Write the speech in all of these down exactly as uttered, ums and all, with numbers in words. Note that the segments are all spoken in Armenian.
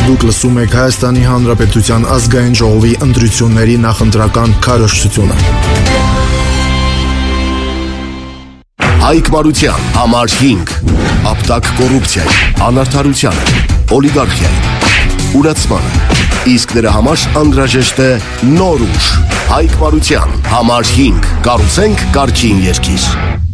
Դուք լսում եք Հայաստանի Հանրապետության ազգային ժողովի ընտրությունների նախընտրական քարոզչությունը։ Հայկ Մարության համար հինգ, ապտակ կոռուպցիայի, անարդարությանը, օլիգարխիայի, ուրացմանը, իսկ նրա համար անհրաժեշտ է նոր ուժ։ Հայկ Մարության համար հինգ, կառուցենք կարգին երկիր։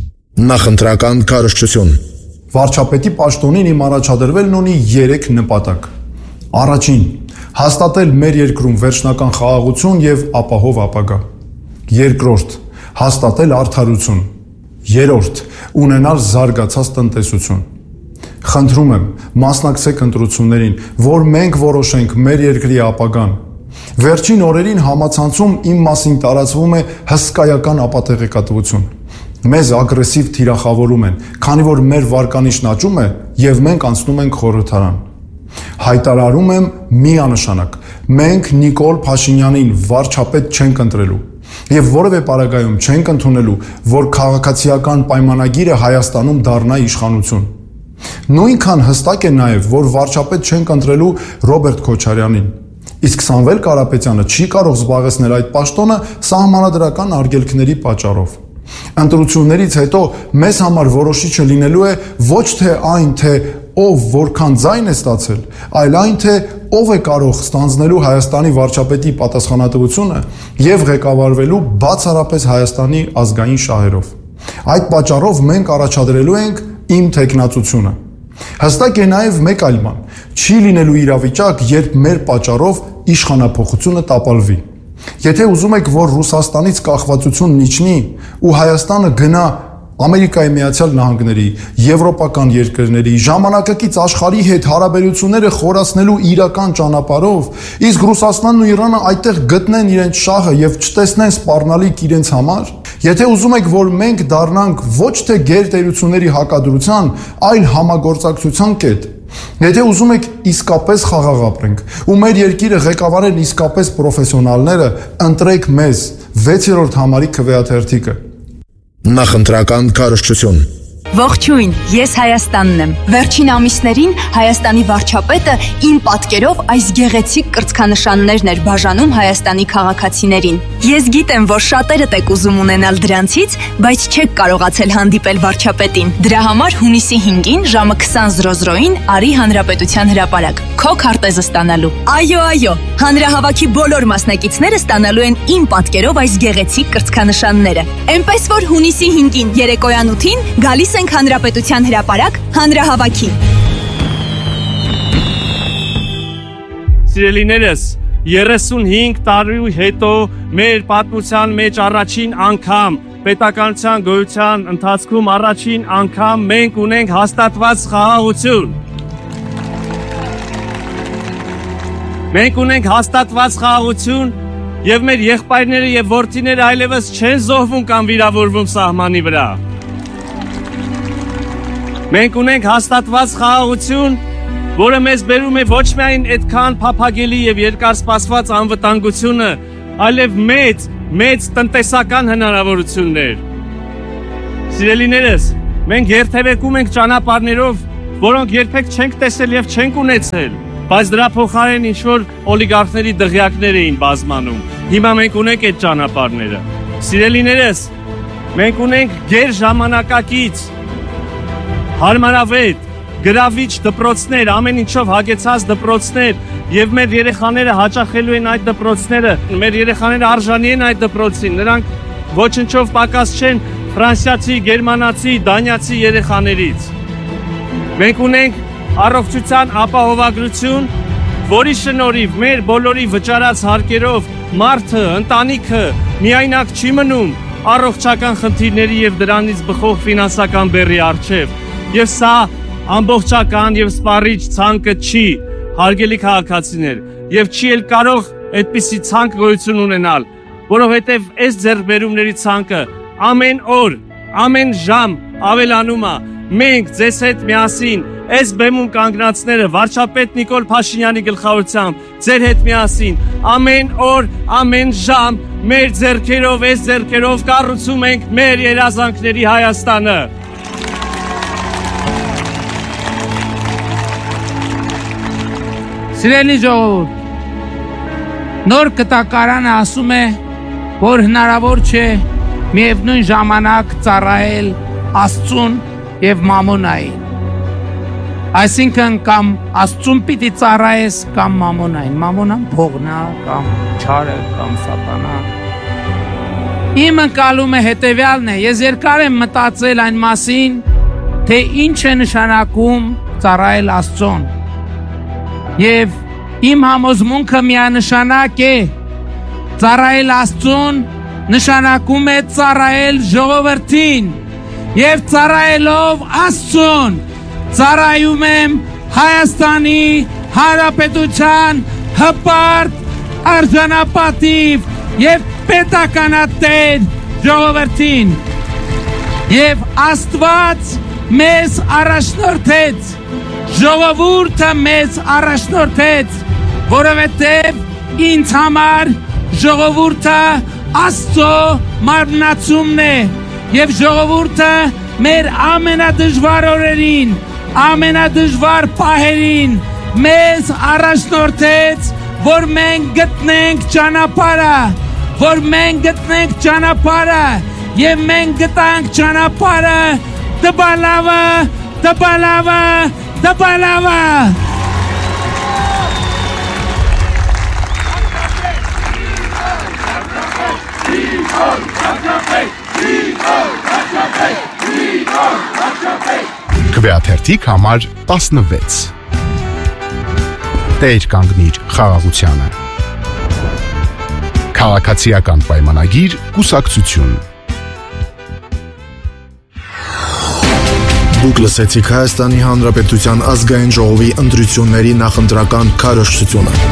Նախընտրական քարոզչություն։ Վարչապետի պաշտոնին իմ առաջադրվելն ունի երեք նպատակ։ Առաջին, հաստատել մեր երկրում վերջնական խաղաղություն եւ ապահով ապագա։ Երկրորդ, հաստատել արդարություն։ Երրորդ, ունենալ զարգացած տնտեսություն։ Խնդրում եմ, մասնակցեք ընտրություններին, որ մենք որոշենք մեր երկրի ապագան։ Վերջին օրերին համացանցում իմ մասին տարածվում է հսկայական ապատեղեկատվություն։ Մեզ ագրեսիվ թիրախավորում են, քանի որ մեր վարկանիշն աճում է եւ մենք անցնում ենք խորհրդարան։ Հայտարարում եմ միանշանակ, մենք Նիկոլ Փաշինյանին վարչապետ չենք ընտրելու եւ որևէ պարագայում չենք ընդունելու, որ քաղաքացիական պայմանագիրը Հայաստանում դառնա իշխանություն։ Նույնքան հստակ է նաեւ, որ վարչապետ չենք ընտրելու Ռոբերտ Քոչարյանին։ Իսկ Սամվել Կարապետյանը չի կարող զբաղեցնել այդ պաշտոնը սահմանադրական արգելքների պատճառով։ Ընտրություններից հետո մեզ համար որոշիչը լինելու է ոչ թե այն, թե ով որքան ձայն է ստացել, այլ այն, թե ով է կարող ստանձնելու Հայաստանի վարչապետի պատասխանատվությունը եւ ղեկավարվելու բացառապես Հայաստանի ազգային շահերով։ Այդ պատճառով մենք առաջադրելու ենք իմ թեկնածությունը։ Հստակ է նաեւ մեկ այլ բան. չի լինելու իրավիճակ, երբ մեր պատճառով իշխանափոխությունը տապալվի։ Եթե ուզում եք, որ Ռուսաստանից կախվածությունն իջնի ու Հայաստանը գնա Ամերիկայի Միացյալ Նահանգների, եվրոպական երկրների, ժամանակակից աշխարհի հետ հարաբերությունները խորացնելու իրական ճանապարհով, իսկ Ռուսաստանն ու Իրանը այդտեղ գտնեն իրենց շահը եւ չտեսնեն սպառնալիք իրենց համար, եթե ուզում եք, որ մենք դառնանք ոչ թե գերտերությունների հակադրության, այլ համագործակցության կետ, եթե ուզում եք իսկապես խաղաղ ապրենք ու մեր երկիրը ղեկավարեն իսկապես պրոֆեսիոնալները, ընտրեք մեզ վեցերորդ համարի քվեաթերթիկը։ Նախընտրական քարոզչություն։ Ողջույն, ես Հայաստանն եմ։ Վերջին ամիսներին Հայաստանի վարչապետը իմ պատկերով այս գեղեցիկ կրծքանշաններն էր բաժանում Հայաստանի քաղաքացիներին։ Ես գիտեմ, որ շատերդ եք ուզում ունենալ դրանցից, բայց չեք կարողացել հանդիպել վարչապետին։ Դրա համար հունիսի հինգին ժամը քսան զրո զրոին արի Հանրապետության հրապարակ, քո քարտեզը ստանալու։ Այո, այո, հանրահավաքի բոլոր մասնակիցները ստանալու են իմ պատկերով այս գեղեցիկ կրծքանշանները։ Էնպես որ հունիսի հինգին երեկոյան ութին գալիս ենք Հանրապետության հրապարակ հանրահավաքի։ Սիրելիներս, երեսունհինգ տարի հետո մեր պատմության մեջ առաջին անգամ պետականության գոյության ընթացքում առաջին անգամ մենք ունենք հաստատված խաղաղություն։ Մենք ունենք հաստատված խաղաղություն եւ մեր եղբայրները եւ որդիները այլևս չեն զոհվում կամ վիրավորվում սահմանի վրա։ Մենք ունենք հաստատված խաղաղություն, որը մեզ բերում է ոչ միայն այդքան փափագելի եւ երկար սպասված անվտանգությունը, այլև մեծ, մեծ տնտեսական հնարավորություններ։ Սիրելիներս, մենք երթևեկում ենք ճանապարհներով, որոնք երբեք չենք տեսել եւ չենք ունեցել, բայց դրա փոխարեն ինչ-որ օլիգարխների դղյակներ էին բազմանում։ Հիմա մենք ունենք այդ ճանապարհները։ Սիրելիներս, մենք ունենք գեր ժամանակակից հարմարավետ, գրավիչ դպրոցներ, ամեն ինչով հագեցած դպրոցներ եւ մեր երեխաները հաճախելու են այդ դպրոցները, մեր երեխաները արժանի են այդ դպրոցին, նրանք ոչնչով պակաս չեն ֆրանսիացի, գերմանացի, դանիացի երեխաներից։ Մենք ունենք առողջության ապահովագրություն, որի շնորհիվ մեր բոլորի վճարած հարկերով մարդը, ընտանիքը միայնակ չի մնում առողջական խնդիրների եւ դրանից բխող ֆինանսական բեռի առջև։ Եվ սա ամբողջական եւ սպառիչ ցանկը չի, հարգելի քաղաքացիներ, եւ չի էլ կարող այդպիսի ցանկ գոյություն ունենալ, որովհետեւ այս ձեռքբերումների ցանկը ամեն օր, ամեն ժամ ավելանում է։ Մենք ձեզ հետ միասին, այս բեմում կանգնածները վարչապետ Նիկոլ Փաշինյանի գլխավորությամբ, ձեր հետ միասին, ամեն օր, ամեն ժամ մեր ձեռքերով, այս ձեռքերով կառուցում ենք մեր երազանքների Հայաստանը։ Սիրելի ժողովուրդ, նոր կտակարանը ասում է, որ հնարավոր չէ միևնույն ժամանակ ծառայել Աստծուն եւ մամոնային։ Այսինքն կամ Աստծուն պիտի ծառայես կամ մամոնային։ Մամոնան փողն է կամ չարը կամ սատանա։ Իմ ընկալումը հետևյալն է, ես երկար եմ մտածել այն մասին, թե ինչ է նշանակում ծառայել Աստծուն։ Եվ իմ համոզմունքը միանշանակ է, ծառայել Աստծուն նշանակում է ծառայել ժողովրդին եւ ծառայելով Աստծուն ծառայում եմ Հայաստանի Հանրապետության հպարտ արժանապատիվ եւ պետականատեր ժողովրդին եւ Աստված մեզ առաջնորդեց, ժողովուրդը մեզ առաջնորդեց, որովհետեւ ինձ համար ժողովուրդը Աստծո մարմնացումն է եւ ժողովուրդը մեր ամենադժվար օրերին, ամենադժվար պահերին մեզ առաջնորդեց, որ մենք գտնենք ճանապարհը, որ մենք գտնենք ճանապարհը եւ մենք գտանք ճանապարհը դբալավը, դբալավը, դբալավը։ Քվեաթերթիկ համար տասնվեց Տեր կանգնիր խաղաղությանը Քաղաքացիական պայմանագիր կուսակցություն Դուք լսեցիք Հայաստանի Հանրապետության ազգային ժողովի ընտրությունների նախընտրական քարոզչությունը